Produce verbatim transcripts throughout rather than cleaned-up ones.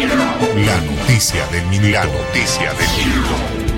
La noticia del minuto. La noticia del minuto.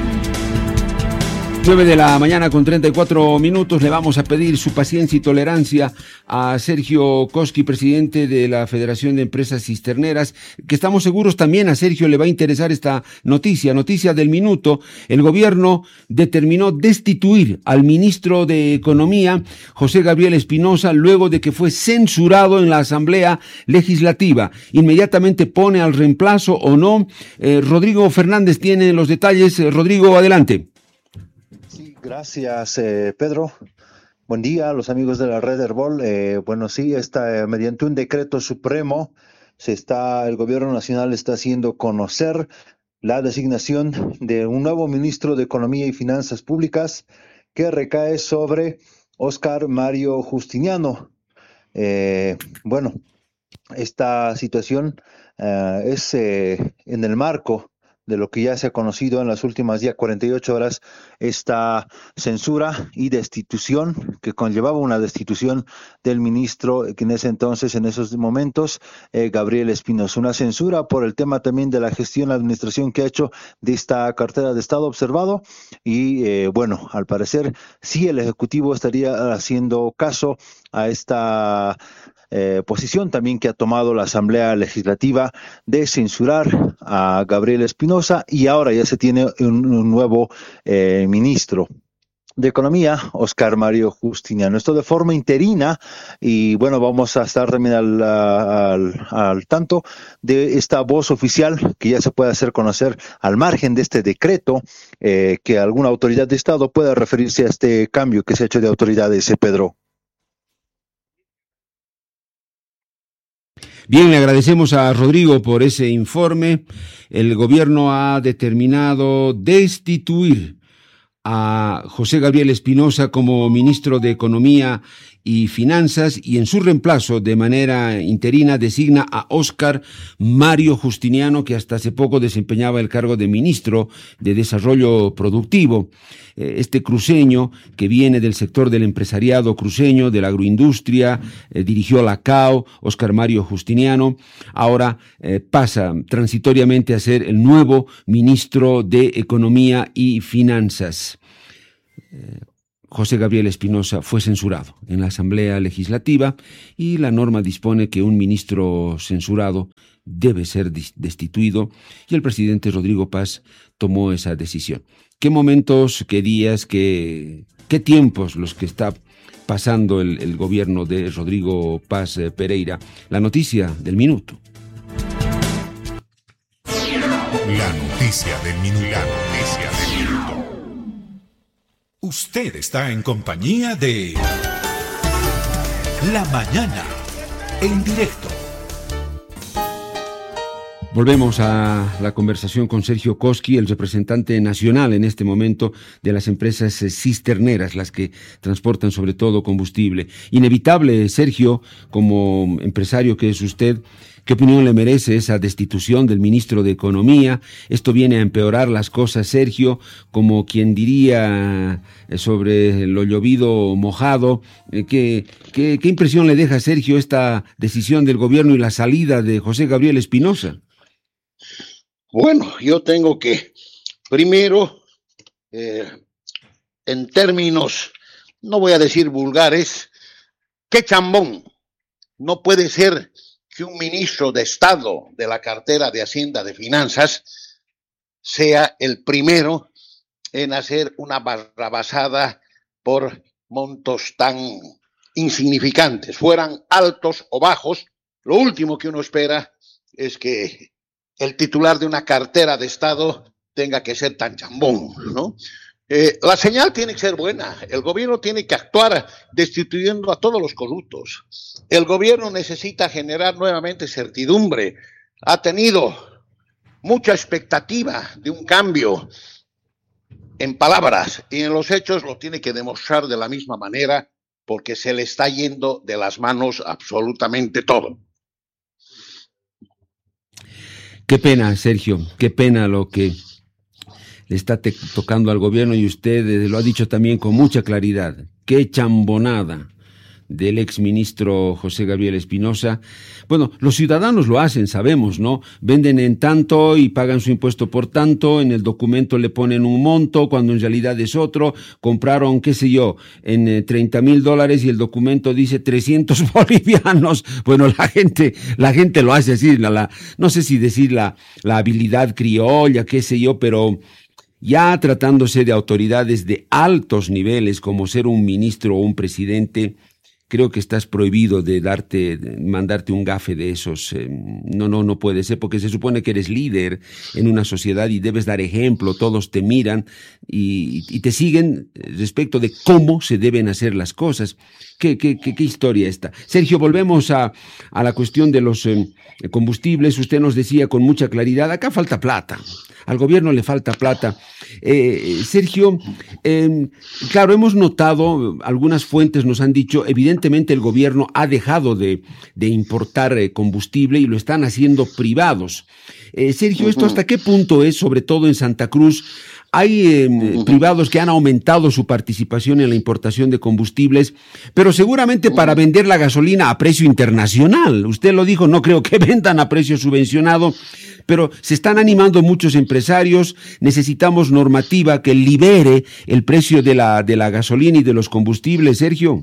nueve de la mañana con treinta y cuatro minutos. Le vamos a pedir su paciencia y tolerancia a Sergio Koski, presidente de la Federación de Empresas Cisterneras, que estamos seguros también a Sergio le va a interesar esta noticia, noticia del minuto. El gobierno determinó destituir al ministro de Economía, José Gabriel Espinosa, luego de que fue censurado en la Asamblea Legislativa. Inmediatamente pone al reemplazo o no. Eh, Rodrigo Fernández tiene los detalles. Eh, Rodrigo, adelante. Gracias, eh, Pedro. Buen día a los amigos de la Red Herbol. Eh, bueno, sí, está, eh, mediante un decreto supremo, se está, el gobierno nacional está haciendo conocer la designación de un nuevo ministro de Economía y Finanzas Públicas que recae sobre Óscar Mario Justiniano. Eh, bueno, esta situación eh, es eh, en el marco de lo que ya se ha conocido en las últimas ya cuarenta y ocho horas, esta censura y destitución que conllevaba una destitución del ministro que en ese entonces, en esos momentos, eh, Gabriel Espinosa. Una censura por el tema también de la gestión, la administración que ha hecho de esta cartera de Estado observado y eh, bueno, al parecer sí el Ejecutivo estaría haciendo caso a esta Eh, posición también que ha tomado la Asamblea Legislativa de censurar a Gabriel Espinosa y ahora ya se tiene un, un nuevo eh, ministro de Economía, Óscar Mario Justiniano. Esto de forma interina y bueno, vamos a estar también al, al, al tanto de esta voz oficial que ya se puede hacer conocer al margen de este decreto, eh, que alguna autoridad de Estado pueda referirse a este cambio que se ha hecho de autoridades, Pedro. Bien, le agradecemos a Rodrigo por ese informe. El gobierno ha determinado destituir a José Gabriel Espinosa como ministro de Economía y Finanzas y en su reemplazo de manera interina designa a Óscar Mario Justiniano, que hasta hace poco desempeñaba el cargo de ministro de Desarrollo Productivo. Este cruceño, que viene del sector del empresariado cruceño, de la agroindustria, eh, dirigió la C A O, Óscar Mario Justiniano, ahora eh, pasa transitoriamente a ser el nuevo ministro de Economía y Finanzas. Eh, José Gabriel Espinosa fue censurado en la Asamblea Legislativa y la norma dispone que un ministro censurado debe ser destituido y el presidente Rodrigo Paz tomó esa decisión. ¿Qué momentos, qué días, qué, qué tiempos los que está pasando el, el gobierno de Rodrigo Paz eh, Pereira? La noticia del minuto. La noticia del minuto. La noticia del minuto. Usted está en compañía de La Mañana en directo. Volvemos a la conversación con Sergio Koski, el representante nacional en este momento de las empresas cisterneras, las que transportan sobre todo combustible. Inevitable, Sergio, como empresario que es usted, ¿qué opinión le merece esa destitución del ministro de Economía? Esto viene a empeorar las cosas, Sergio, como quien diría sobre lo llovido mojado. ¿Qué, qué, qué impresión le deja, Sergio, esta decisión del gobierno y la salida de José Gabriel Espinosa? Bueno, yo tengo que, primero, eh, en términos, no voy a decir vulgares, qué chambón. No puede ser que un ministro de Estado de la cartera de Hacienda de Finanzas sea el primero en hacer una barrabasada por montos tan insignificantes, fueran altos o bajos. Lo último que uno espera es que el titular de una cartera de Estado tenga que ser tan chambón, ¿no? Eh, la señal tiene que ser buena. El gobierno tiene que actuar destituyendo a todos los corruptos. El gobierno necesita generar nuevamente certidumbre. Ha tenido mucha expectativa de un cambio en palabras y en los hechos lo tiene que demostrar de la misma manera porque se le está yendo de las manos absolutamente todo. Qué pena, Sergio, qué pena lo que le está te- tocando al gobierno y usted eh, lo ha dicho también con mucha claridad. Qué chambonada. del exministro José Gabriel Espinosa. Bueno, los ciudadanos lo hacen, sabemos, ¿no? Venden en tanto y pagan su impuesto por tanto, en el documento le ponen un monto cuando en realidad es otro, compraron, qué sé yo, en eh, treinta mil dólares y el documento dice trescientos bolivianos. Bueno, la gente, la gente lo hace así, la, la, no sé si decir la, la habilidad criolla, qué sé yo, pero ya tratándose de autoridades de altos niveles, como ser un ministro o un presidente, creo que estás prohibido de darte, de mandarte un gafe de esos. Eh, no, no, no puede ser, porque se supone que eres líder en una sociedad y debes dar ejemplo, todos te miran y, y te siguen respecto de cómo se deben hacer las cosas. ¿Qué, qué, qué, qué historia esta? Sergio, volvemos a, a la cuestión de los eh, combustibles. Usted nos decía con mucha claridad, acá falta plata. Al gobierno le falta plata. Eh, Sergio, eh, claro, hemos notado, algunas fuentes nos han dicho, evidentemente el gobierno ha dejado de, de importar eh, combustible y lo están haciendo privados. Eh, Sergio, ¿esto hasta qué punto es, sobre todo en Santa Cruz? Hay eh, privados que han aumentado su participación en la importación de combustibles, pero seguramente para vender la gasolina a precio internacional. Usted lo dijo, no creo que vendan a precio subvencionado, pero se están animando muchos empresarios. Necesitamos normativa que libere el precio de la, de la gasolina y de los combustibles, Sergio.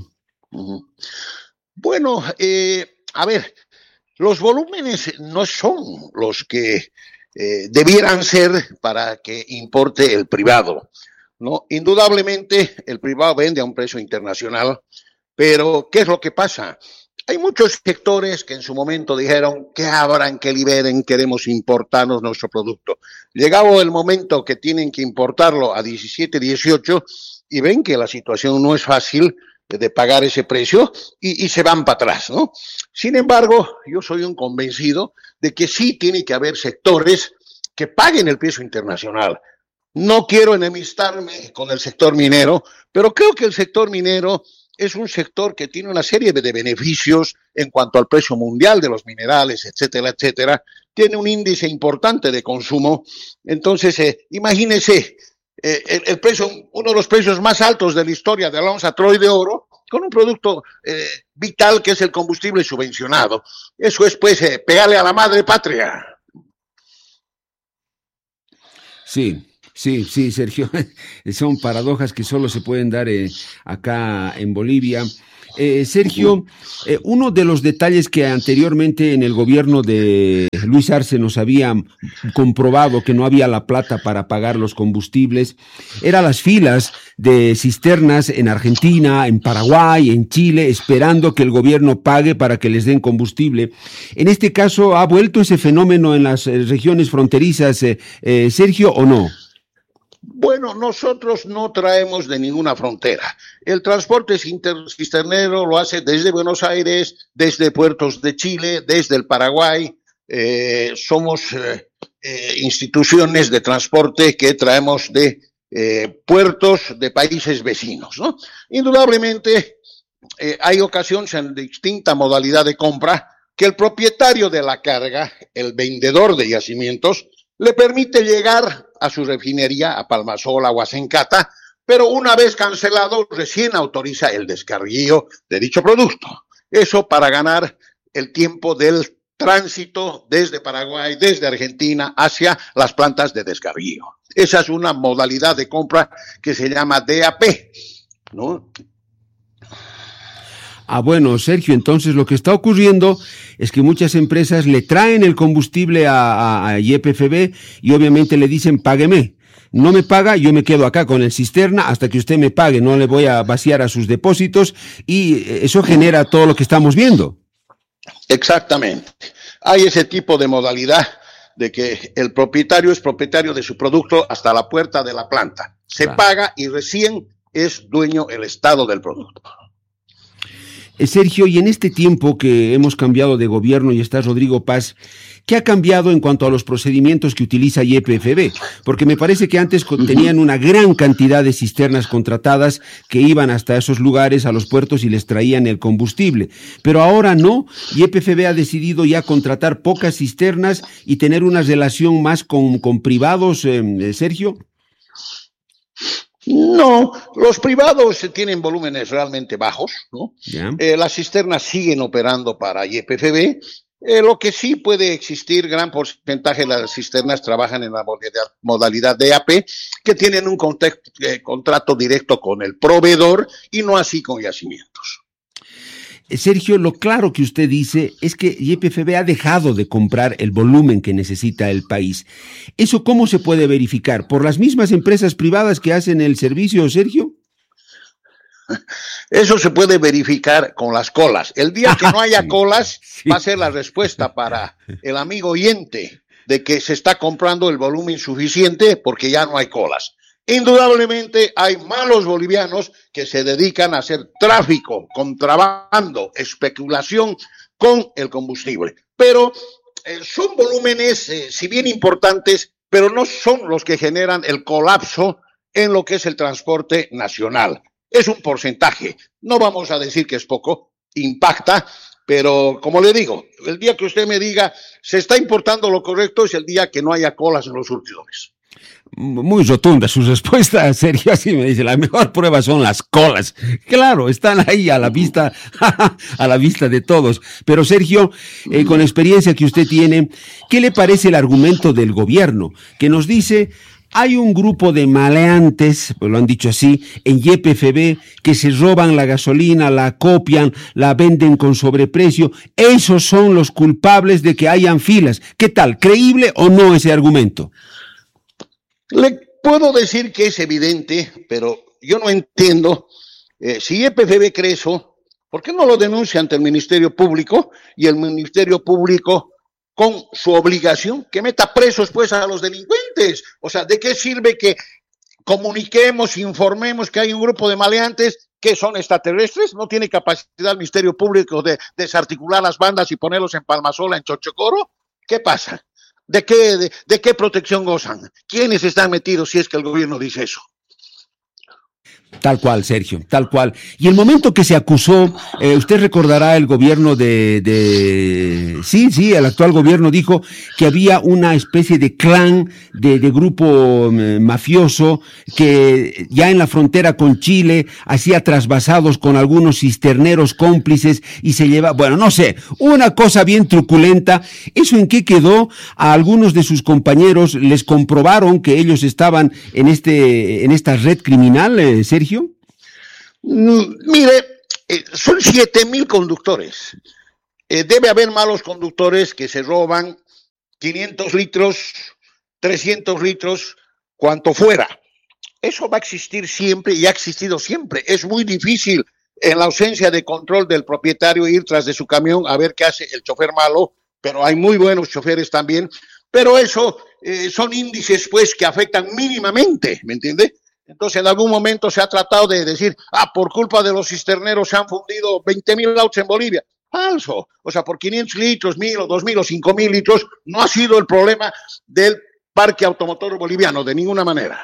Bueno, eh, a ver, los volúmenes no son los que eh, debieran ser para que importe el privado, ¿no? Indudablemente el privado vende a un precio internacional, pero ¿qué es lo que pasa? Hay muchos sectores que en su momento dijeron que abran, que liberen, queremos importarnos nuestro producto. Llegado el momento que tienen que importarlo a diecisiete, dieciocho y ven que la situación no es fácil de pagar ese precio y, y se van para atrás, ¿no? Sin embargo, yo soy un convencido de que sí tiene que haber sectores que paguen el precio internacional. No quiero enemistarme con el sector minero, pero creo que el sector minero es un sector que tiene una serie de beneficios en cuanto al precio mundial de los minerales, etcétera, etcétera. Tiene un índice importante de consumo. Entonces, eh, imagínese eh, el, el precio, uno de los precios más altos de la historia de la onza Troy de oro, con un producto eh, vital que es el combustible subvencionado. Eso es, pues, eh, pegarle a la madre patria. Sí. Sí, sí, Sergio, son paradojas que solo se pueden dar eh, acá en Bolivia. Eh, Sergio, eh, uno de los detalles que anteriormente en el gobierno de Luis Arce nos habían comprobado que no había la plata para pagar los combustibles, eran las filas de cisternas en Argentina, en Paraguay, en Chile, esperando que el gobierno pague para que les den combustible. En este caso, ¿ha vuelto ese fenómeno en las eh, regiones fronterizas, eh, eh, Sergio, o no? Bueno, nosotros no traemos de ninguna frontera. El transporte cisternero lo hace desde Buenos Aires, desde puertos de Chile, desde el Paraguay. Eh, somos eh, eh, instituciones de transporte que traemos de eh, puertos de países vecinos, ¿no? Indudablemente eh, hay ocasiones en distinta modalidad de compra que el propietario de la carga, el vendedor de yacimientos, le permite llegar a su refinería, a Palmasola o a Sencata, pero una vez cancelado, recién autoriza el descarguillo de dicho producto. Eso para ganar el tiempo del tránsito desde Paraguay, desde Argentina, hacia las plantas de descarguillo. Esa es una modalidad de compra que se llama D A P, ¿no? Ah, bueno, Sergio, entonces lo que está ocurriendo es que muchas empresas le traen el combustible a, a, a Y P F B y obviamente le dicen, págueme. No me paga, yo me quedo acá con el cisterna hasta que usted me pague, no le voy a vaciar a sus depósitos y eso genera todo lo que estamos viendo. Exactamente. Hay ese tipo de modalidad de que el propietario es propietario de su producto hasta la puerta de la planta. Se claro. paga y recién es dueño el Estado del producto. Sergio, y en este tiempo que hemos cambiado de gobierno y está Rodrigo Paz, ¿qué ha cambiado en cuanto a los procedimientos que utiliza Y P F B? Porque me parece que antes tenían una gran cantidad de cisternas contratadas que iban hasta esos lugares, a los puertos, y les traían el combustible. Pero ahora no, Y P F B ha decidido ya contratar pocas cisternas y tener una relación más con, con privados, eh, Sergio. No, los privados tienen volúmenes realmente bajos, ¿no? Yeah. Eh, las cisternas siguen operando para Y P F B. Eh, lo que sí puede existir, gran porcentaje de las cisternas trabajan en la modalidad, modalidad de A P, que tienen un contexto, eh, contrato directo con el proveedor y no así con yacimientos. Sergio, lo claro que usted dice es que Y P F B ha dejado de comprar el volumen que necesita el país. ¿Eso cómo se puede verificar? ¿Por las mismas empresas privadas que hacen el servicio, Sergio? Eso se puede verificar con las colas. El día que no haya sí, colas, sí. va a ser la respuesta para el amigo oyente de que se está comprando el volumen suficiente porque ya no hay colas. Indudablemente hay malos bolivianos que se dedican a hacer tráfico, contrabando, especulación con el combustible. Pero eh, son volúmenes, eh, si bien importantes, pero no son los que generan el colapso en lo que es el transporte nacional. Es un porcentaje, no vamos a decir que es poco, impacta, pero como le digo, el día que usted me diga se está importando lo correcto es el día que no haya colas en los surtidores. Muy rotunda su respuesta, Sergio, así me dice, la mejor prueba son las colas. Claro, están ahí a la vista, a la vista de todos. Pero Sergio, eh, con la experiencia que usted tiene, ¿qué le parece el argumento del gobierno? Que nos dice, hay un grupo de maleantes, pues lo han dicho así, en Y P F B, que se roban la gasolina, la copian, la venden con sobreprecio. Esos son los culpables de que hayan filas. ¿Qué tal? ¿Creíble o no ese argumento? Le puedo decir que es evidente, pero yo no entiendo, eh, si Y P F B cree eso, ¿por qué no lo denuncia ante el Ministerio Público y el Ministerio Público con su obligación que meta presos pues a los delincuentes? O sea, ¿de qué sirve que comuniquemos, informemos que hay un grupo de maleantes que son extraterrestres? ¿No tiene capacidad el Ministerio Público de desarticular las bandas y ponerlos en Palmasola, en Chochocoro? ¿Qué pasa? ¿De qué, de, ¿De qué protección gozan? ¿Quiénes están metidos si es que el gobierno dice eso? Tal cual, Sergio, tal cual. Y el momento que se acusó, eh, usted recordará el gobierno de, de... Sí, sí, el actual gobierno dijo que había una especie de clan, de, de grupo eh, mafioso, que ya en la frontera con Chile hacía trasvasados con algunos cisterneros cómplices y se lleva, bueno, no sé, una cosa bien truculenta. ¿Eso en qué quedó? A algunos de sus compañeros les comprobaron que ellos estaban en este, en esta red criminal, eh, Sergio. Mm, mire, eh, son siete mil conductores. Eh, debe haber malos conductores que se roban quinientos litros, trescientos litros, cuanto fuera. Eso va a existir siempre y ha existido siempre. Es muy difícil, en la ausencia de control del propietario, ir tras de su camión a ver qué hace el chofer malo, pero hay muy buenos choferes también. Pero eso eh, son índices, pues, que afectan mínimamente, ¿me entiende? Entonces, en algún momento se ha tratado de decir, ah, por culpa de los cisterneros se han fundido veinte mil autos en Bolivia. Falso. O sea, por quinientos litros, mil o dos mil o cinco mil litros, no ha sido el problema del parque automotor boliviano, de ninguna manera.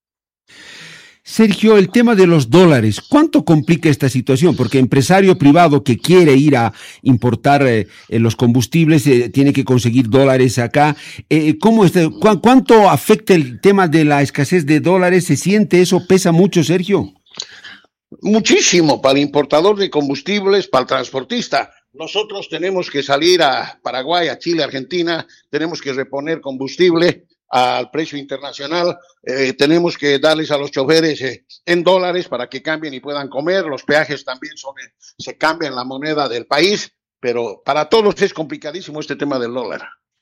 Sergio, el tema de los dólares, ¿cuánto complica esta situación? Porque empresario privado que quiere ir a importar eh, los combustibles eh, tiene que conseguir dólares acá. Eh, ¿cómo está, cu- ¿Cuánto afecta el tema de la escasez de dólares? ¿Se siente eso? ¿Pesa mucho, Sergio? Muchísimo para el importador de combustibles, para el transportista. Nosotros tenemos que salir a Paraguay, a Chile, a Argentina, tenemos que reponer combustible al precio internacional, eh, tenemos que darles a los choferes eh, en dólares para que cambien y puedan comer, los peajes también son, eh, se cambian la moneda del país, pero para todos es complicadísimo este tema del dólar.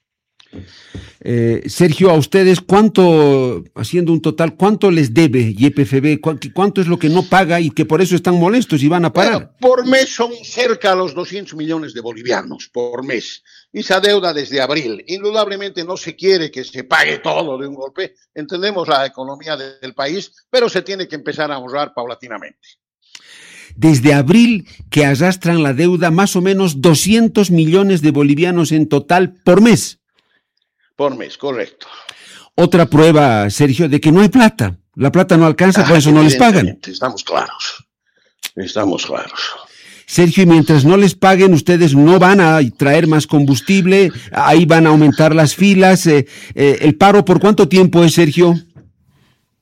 Eh, Sergio, a ustedes, ¿cuánto, haciendo un total, cuánto les debe Y P F B? ¿Cu- ¿Cuánto es lo que no paga y que por eso están molestos y van a parar? Bueno, por mes son cerca a los doscientos millones de bolivianos por mes y se adeuda desde abril. Indudablemente no se quiere que se pague todo de un golpe, entendemos la economía de, del país, pero se tiene que empezar a ahorrar paulatinamente. Desde abril que arrastran la deuda, más o menos doscientos millones de bolivianos en total por mes. Por mes, correcto. Otra prueba, Sergio, de que no hay plata. La plata no alcanza, por Ah, eso no les pagan. Estamos claros, estamos claros. Sergio, y mientras no les paguen, ustedes no van a traer más combustible, ahí van a aumentar las filas. Eh, eh, ¿El paro por cuánto tiempo es, Sergio?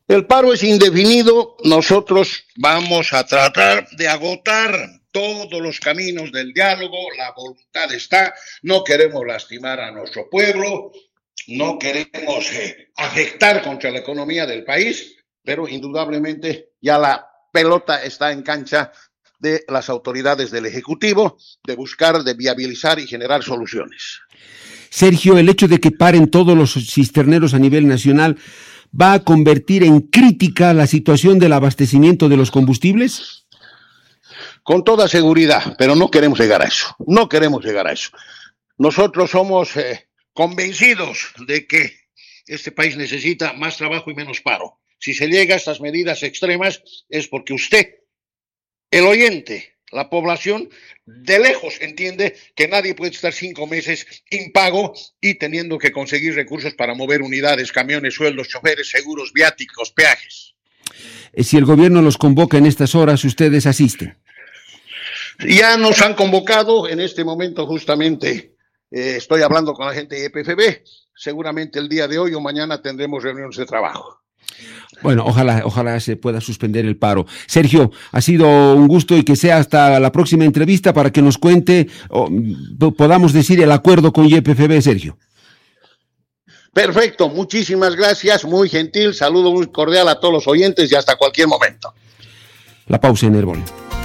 El paro es indefinido. Nosotros vamos a tratar de agotar todos los caminos del diálogo. La voluntad está. No queremos lastimar a nuestro pueblo. No queremos eh, afectar contra la economía del país. Pero indudablemente ya la pelota está en cancha de las autoridades del Ejecutivo de buscar, de viabilizar y generar soluciones. Sergio, el hecho de que paren todos los cisterneros a nivel nacional va a convertir en crítica la situación del abastecimiento de los combustibles. Con toda seguridad, pero no queremos llegar a eso. No queremos llegar a eso. Nosotros somos eh, convencidos de que este país necesita más trabajo y menos paro. Si se llega a estas medidas extremas es porque usted, el oyente, la población, de lejos entiende que nadie puede estar cinco meses impago y teniendo que conseguir recursos para mover unidades, camiones, sueldos, choferes, seguros, viáticos, peajes. Si el gobierno los convoca en estas horas, ¿ustedes asisten? Ya nos han convocado. En este momento justamente eh, estoy hablando con la gente de E P F B. Seguramente el día de hoy o mañana tendremos reuniones de trabajo. Bueno, ojalá, ojalá se pueda suspender el paro. Sergio, ha sido un gusto y que sea hasta la próxima entrevista para que nos cuente, o podamos decir, el acuerdo con Y P F B, Sergio. Perfecto, muchísimas gracias, muy gentil, saludo muy cordial a todos los oyentes y hasta cualquier momento. La pausa en Herbol.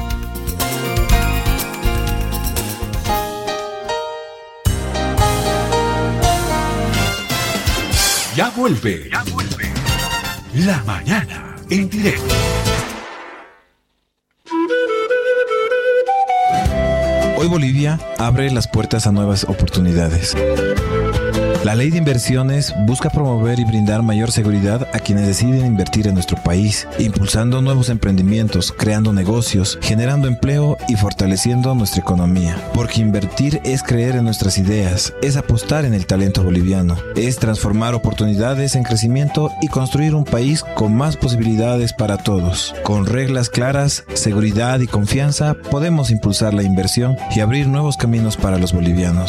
Ya vuelve. Ya vuelve. La mañana en directo. Hoy Bolivia abre las puertas a nuevas oportunidades. La Ley de Inversiones busca promover y brindar mayor seguridad a quienes deciden invertir en nuestro país, impulsando nuevos emprendimientos, creando negocios, generando empleo y fortaleciendo nuestra economía. Porque invertir es creer en nuestras ideas, es apostar en el talento boliviano, es transformar oportunidades en crecimiento y construir un país con más posibilidades para todos. Con reglas claras, seguridad y confianza podemos impulsar la inversión y abrir nuevos caminos para los bolivianos.